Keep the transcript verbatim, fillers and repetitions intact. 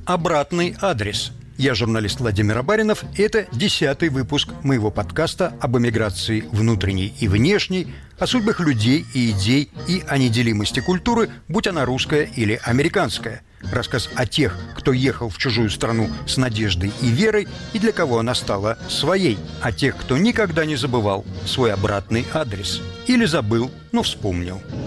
Обратный адрес. Я журналист Владимир Абаринов, и это десятый выпуск моего подкаста об эмиграции внутренней и внешней, о судьбах людей и идей и о неделимости культуры, будь она русская или американская. Рассказ о тех, кто ехал в чужую страну с надеждой и верой, и для кого она стала своей. О тех, кто никогда не забывал свой обратный адрес. Или забыл, но вспомнил.